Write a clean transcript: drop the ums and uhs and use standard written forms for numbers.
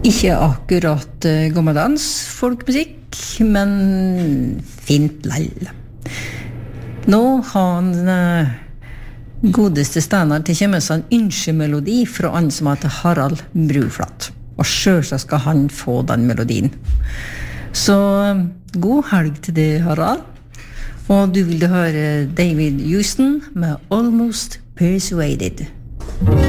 Ikke akkurat gammeldans folkmusikk, men fint lell. Nå har han godeste Steinar til kjemmes en ønskemelodi fra han som heter Harald Bruflat. Og selvsagt skal han få den melodien. Så god helg til det, Harald. Og du vil høre David Houston med Almost Persuaded.